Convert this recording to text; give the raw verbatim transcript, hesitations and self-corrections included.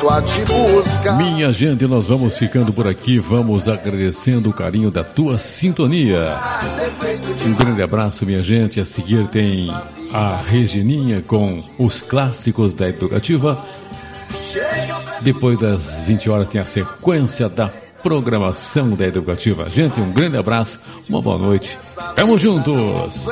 tanto a te buscar. Minha gente, nós vamos ficando por aqui, vamos agradecendo o carinho da tua sintonia. Um grande abraço, minha gente. A seguir tem a Regininha com os clássicos da Educativa. Depois das vinte horas tem a sequência da programação da Educativa. Gente, um grande abraço, uma boa noite. Estamos juntos!